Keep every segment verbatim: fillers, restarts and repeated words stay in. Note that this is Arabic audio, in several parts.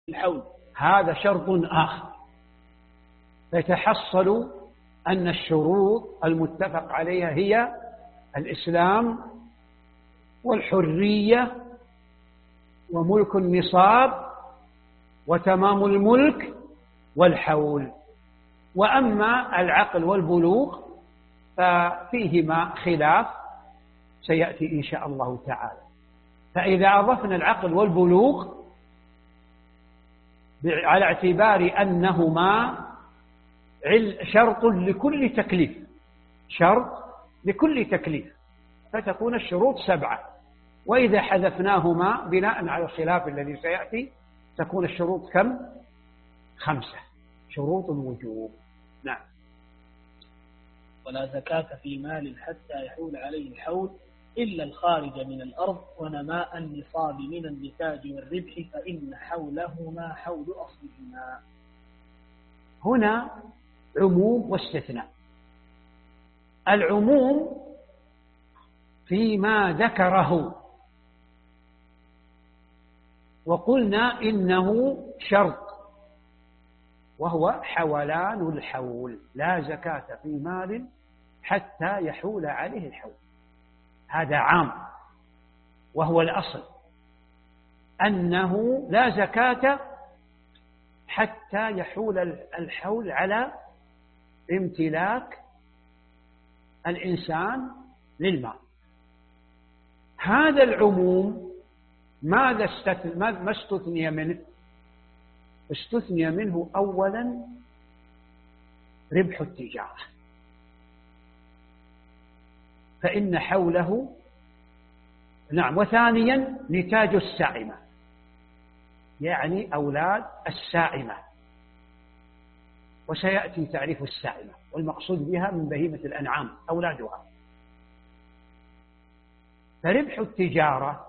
الحول، هذا شرط آخر. فيتحصل أن الشروط المتفق عليها هي الإسلام والحرية وملك النصاب وتمام الملك والحول. وأما العقل والبلوغ ففيهما خلاف سيأتي إن شاء الله تعالى. فإذا أضفنا العقل والبلوغ على اعتبار أنهما شرط لكل تكليف، شرط لكل تكليف، فتكون الشروط سبعة. وإذا حذفناهما بناء على الخلاف الذي سيأتي تكون الشروط كم؟ خمسة، شروط الوجوب. نعم. ولا زكاة في مال حتى يحول عليه الحول إلا الخارج من الأرض ونماء النصاب من النتاج والربح فإن حولهما حول أصلهما. هنا عموم واستثناء. العموم فيما ذكره وقلنا إنه شرط وهو حولان الحول، لا زكاة في مال حتى يحول عليه الحول. هذا عام وهو الأصل أنه لا زكاة حتى يحول الحول على امتلاك الإنسان للمال. هذا العموم ماذا استثنى؟ ما استثني منه؟ استثني منه أولا ربح التجارة، فإن حوله نعم. وثانيا نتاج السائمة، يعني أولاد السائمة، وسيأتي تعريف السائمة، والمقصود بها من بهيمة الأنعام أولادها. فربح التجارة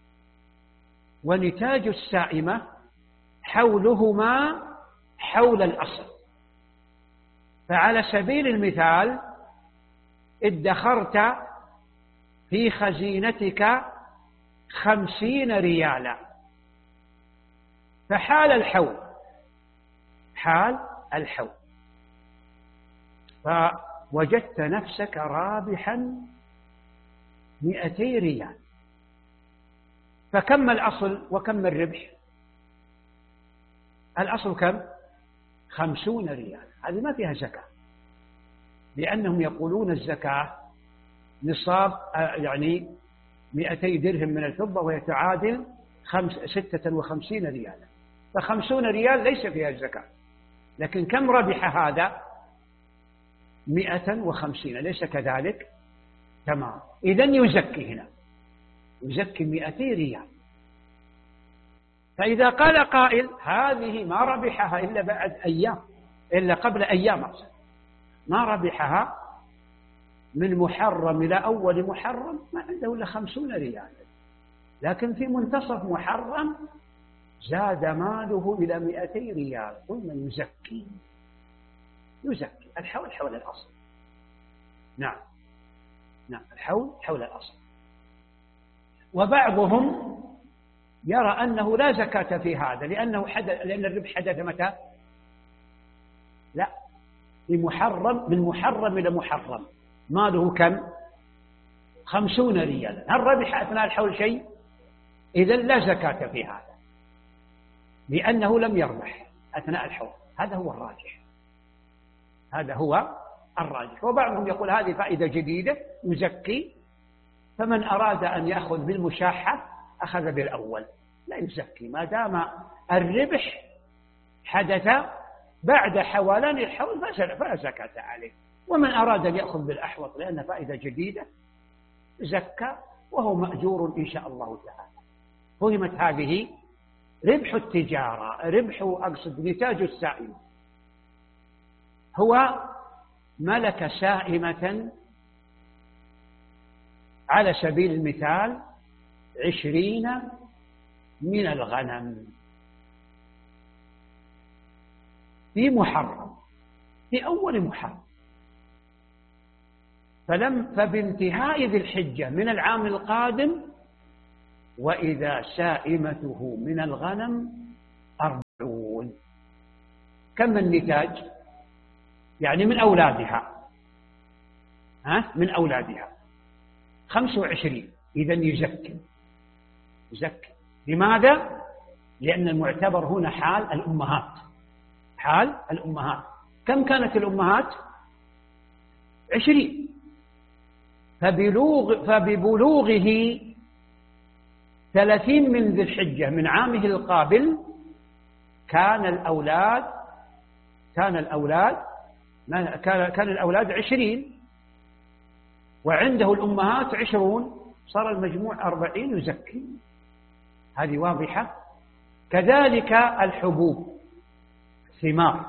ونتاج السائمة حولهما حول الأصل. فعلى سبيل المثال ادخرت في خزينتك خمسين ريالا، فحال الحول حال الحول فوجدت نفسك رابحا مئتي ريال، فكم الأصل وكم الربح؟ الأصل كم؟ خمسون ريال. هذه ما فيها زكاة، لأنهم يقولون الزكاة نصاب يعني مئتي درهم من الفضة ويتعادل خمس ستة وخمسين ريالا، فخمسون ريال ليس فيها الزكاة. لكن كم ربح هذا؟ مئة وخمسين، ليس كذلك؟ تمام. إذن يزكي هنا، يزكي مئتي ريال. فإذا قال قائل هذه ما ربحها إلا بعد أيام، إلا قبل أيام، ما ربحها من محرم إلى أول محرم، ما عنده إلا خمسون ريال، لكن في منتصف محرم زاد ماله إلى مئتي ريال، قلنا يزكي يزكي الحول حول الأصل. نعم نعم الحول حول الأصل. وبعضهم يرى أنه لا زكاة في هذا لأنه حدث، لأن الربح حدث متى؟ لا، في محرم، من محرم إلى محرم ماله كم؟ خمسون ريالا. هل ربح أثناء الحول شيء؟ إذن لا زكاة في هذا لأنه لم يربح أثناء الحول. هذا هو الراجح، هذا هو الراجح. وبعضهم يقول هذه فائدة جديدة يزكي، فمن أراد أن يأخذ بالمشاحة أخذ بالأول، لا يزكي ما دام الربح حدث بعد حولان الحول فلا زكاة عليه. ومن أراد أن يأخذ بالأحوط لأن فائدة جديدة زكى وهو مأجور إن شاء الله تعالى. فهمت هذه؟ ربح التجارة، ربح أقصد نتاج السائمة، هو ملك سائمة على سبيل المثال عشرين من الغنم في محرم، في أول محرم، فلم فبانتهاء ذي الحجة من العام القادم وإذا سائمته من الغنم كم النتاج؟ يعني من أولادها، ها من أولادها خمسة وعشرين، إذن يزكي يزكي. لماذا؟ لأن المعتبر هنا حال الأمهات، حال الأمهات. كم كانت الأمهات؟ عشرين. فبلوغ فببلوغه ثلاثين من ذي الحجة من عامه القابل كان الأولاد كان الأولاد كان كان الأولاد عشرين، وعنده الأمهات عشرون، صار المجموع أربعين يزكي. هذه واضحة. كذلك الحبوب، ثمار،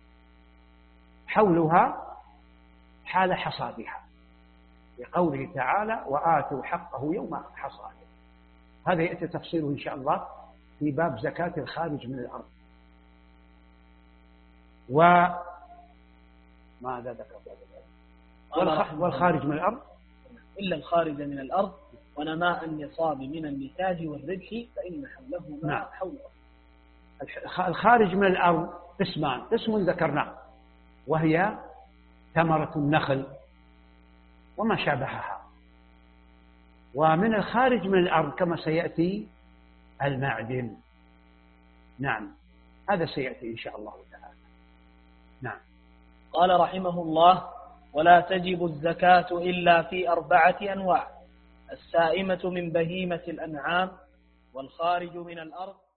حولها حال حصادها، لقوله تعالى وآتوا حقه يوم حصاده. هذا يأتي تفصيله إن شاء الله في باب زكاة الخارج من الأرض. وماذا ذكر؟ والخارج من الأرض إلا الخارج من الأرض ونماء النصاب من النتاج والربح فإن حوله ما حوله. الخارج من الأرض قسمان، قسم ذكرناه وهي ثمرة النخل وما شابهها، ومن الخارج من الأرض كما سيأتي المعدن. نعم، هذا سيأتي إن شاء الله تعالى. نعم. قال رحمه الله ولا تجب الزكاة إلا في أربعة أنواع: السائمة من بهيمة الأنعام، والخارج من الأرض